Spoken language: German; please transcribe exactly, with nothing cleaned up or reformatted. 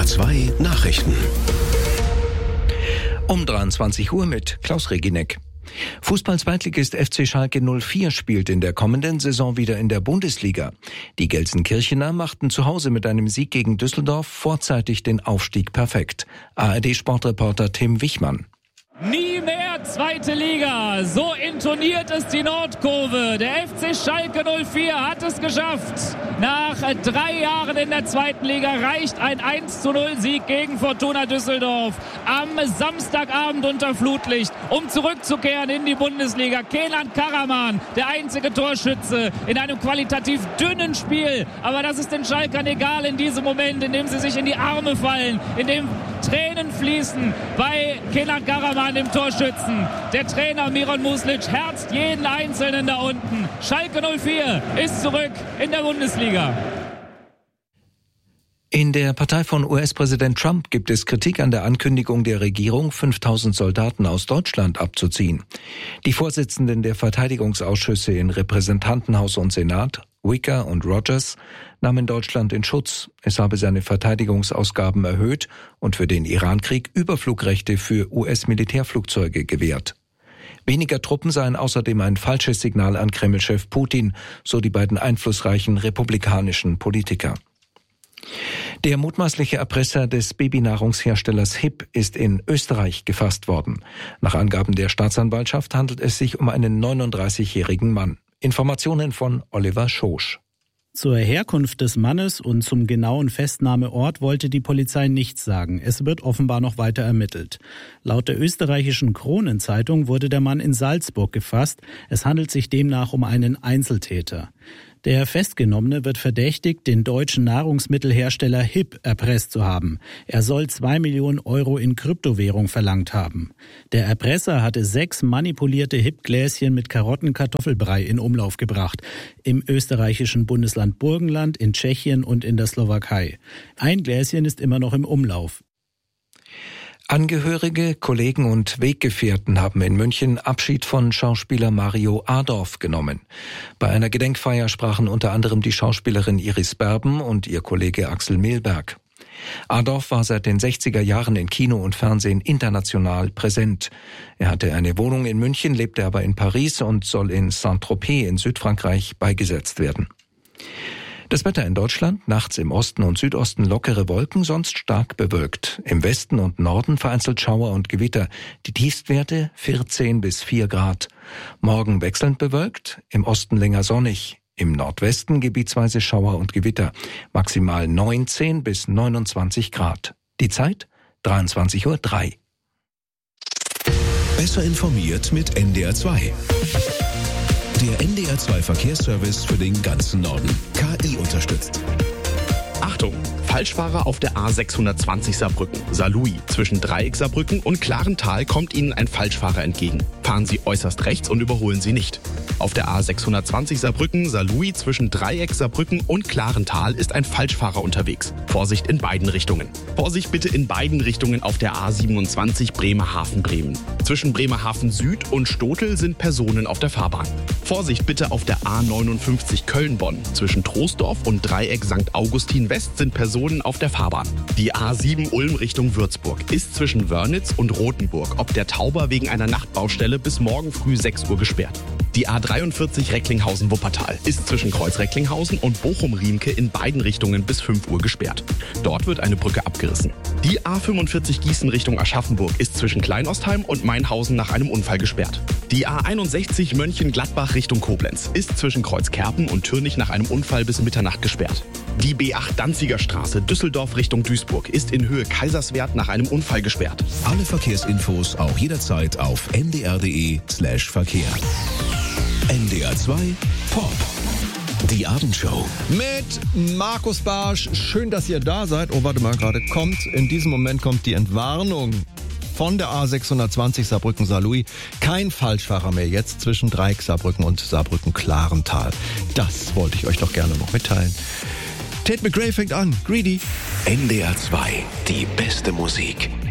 R zwei Nachrichten. Um dreiundzwanzig Uhr mit Klaus Regineck. Fußball-Zweitligist F C Schalke null vier spielt in der kommenden Saison wieder in der Bundesliga. Die Gelsenkirchener machten zu Hause mit einem Sieg gegen Düsseldorf vorzeitig den Aufstieg perfekt. A R D-Sportreporter Tim Wichmann. Nie mehr zweite Liga, so intoniert es die Nordkurve. Der F C Schalke null vier hat es geschafft. Nach drei Jahren in der zweiten Liga reicht ein eins zu null Sieg gegen Fortuna Düsseldorf am Samstagabend unter Flutlicht, um zurückzukehren in die Bundesliga. Kenan Karaman, der einzige Torschütze in einem qualitativ dünnen Spiel. Aber das ist den Schalkern egal in diesem Moment, in dem sie sich in die Arme fallen, in dem Tränen fließen bei Kenan Karaman, dem Torschützen. Der Trainer Miron Muslic herzt jeden Einzelnen da unten. Schalke null vier ist zurück in der Bundesliga. In der Partei von U S-Präsident Trump gibt es Kritik an der Ankündigung der Regierung, fünftausend Soldaten aus Deutschland abzuziehen. Die Vorsitzenden der Verteidigungsausschüsse in Repräsentantenhaus und Senat, Wicker und Rogers, nahmen Deutschland in Schutz. Es habe seine Verteidigungsausgaben erhöht und für den Irankrieg Überflugrechte für U S-Militärflugzeuge gewährt. Weniger Truppen seien außerdem ein falsches Signal an Kreml-Chef Putin, so die beiden einflussreichen republikanischen Politiker. Der mutmaßliche Erpresser des Babynahrungsherstellers Hip ist in Österreich gefasst worden. Nach Angaben der Staatsanwaltschaft handelt es sich um einen neununddreißigjährigen Mann. Informationen von Oliver Schosch. Zur Herkunft des Mannes und zum genauen Festnahmeort wollte die Polizei nichts sagen. Es wird offenbar noch weiter ermittelt. Laut der österreichischen Kronenzeitung wurde der Mann in Salzburg gefasst. Es handelt sich demnach um einen Einzeltäter. Der Festgenommene wird verdächtigt, den deutschen Nahrungsmittelhersteller Hip erpresst zu haben. Er soll zwei Millionen Euro in Kryptowährung verlangt haben. Der Erpresser hatte sechs manipulierte Hip-Gläschen mit Karotten-Kartoffelbrei in Umlauf gebracht. Im österreichischen Bundesland Burgenland, in Tschechien und in der Slowakei. Ein Gläschen ist immer noch im Umlauf. Angehörige, Kollegen und Weggefährten haben in München Abschied von Schauspieler Mario Adorf genommen. Bei einer Gedenkfeier sprachen unter anderem die Schauspielerin Iris Berben und ihr Kollege Axel Milberg. Adorf war seit den sechziger Jahren in Kino und Fernsehen international präsent. Er hatte eine Wohnung in München, lebte aber in Paris und soll in Saint-Tropez in Südfrankreich beigesetzt werden. Das Wetter in Deutschland, nachts im Osten und Südosten lockere Wolken, sonst stark bewölkt. Im Westen und Norden vereinzelt Schauer und Gewitter. Die Tiefstwerte vierzehn bis vier Grad. Morgen wechselnd bewölkt, im Osten länger sonnig. Im Nordwesten gebietsweise Schauer und Gewitter. Maximal neunzehn bis neunundzwanzig Grad. Die Zeit dreiundzwanzig Uhr drei. Besser informiert mit N D R zwei. Der N D R zwei Verkehrsservice für den ganzen Norden. K I unterstützt. Achtung! Falschfahrer auf der A sechshundertzwanzig Saarbrücken. Saarlouis. Zwischen Dreieck Saarbrücken und Klarental kommt Ihnen ein Falschfahrer entgegen. Fahren Sie äußerst rechts und überholen Sie nicht. Auf der A sechshundertzwanzig Saarbrücken, Saarlouis zwischen Dreieck Saarbrücken und Klarental ist ein Falschfahrer unterwegs. Vorsicht in beiden Richtungen. Vorsicht bitte in beiden Richtungen auf der A siebenundzwanzig Bremerhaven-Bremen. Zwischen Bremerhaven Süd und Stotel sind Personen auf der Fahrbahn. Vorsicht bitte auf der A neunundfünfzig Köln-Bonn. Zwischen Troisdorf und Dreieck Sankt Augustin West sind Personen auf der Fahrbahn. Die A sieben Ulm Richtung Würzburg ist zwischen Wörnitz und Rothenburg ob der Tauber wegen einer Nachtbaustelle bis morgen früh sechs Uhr gesperrt. Die A dreiundvierzig Recklinghausen-Wuppertal ist zwischen Kreuz Recklinghausen und Bochum-Riemke in beiden Richtungen bis fünf Uhr gesperrt. Dort wird eine Brücke abgerissen. Die A fünfundvierzig Gießen Richtung Aschaffenburg ist zwischen Kleinostheim und Mainhausen nach einem Unfall gesperrt. Die A einundsechzig Mönchengladbach Richtung Koblenz ist zwischen Kreuzkerpen und Türnich nach einem Unfall bis Mitternacht gesperrt. Die B acht Danziger Straße Düsseldorf Richtung Duisburg ist in Höhe Kaiserswerth nach einem Unfall gesperrt. Alle Verkehrsinfos auch jederzeit auf n d r punkt d e slash Verkehr. N D R zwei Pop. Die Abendshow. Mit Markus Barsch. Schön, dass ihr da seid. Oh, warte mal, gerade kommt, in diesem Moment kommt die Entwarnung von der A sechshundertzwanzig Saarbrücken-Saarlouis. Kein Falschfahrer mehr jetzt zwischen Dreieck Saarbrücken und Saarbrücken-Klarental. Das wollte ich euch doch gerne noch mitteilen. Tate McRae fängt an. Greedy. N D R zwei. Die beste Musik.